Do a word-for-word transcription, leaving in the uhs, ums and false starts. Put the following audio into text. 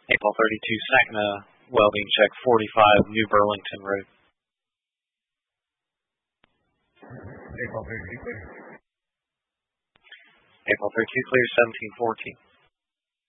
April thirty-two, SACNA, welding check forty-five, New Burlington Road. April thirty-two, clear. April thirty-two, clear, seventeen fourteen.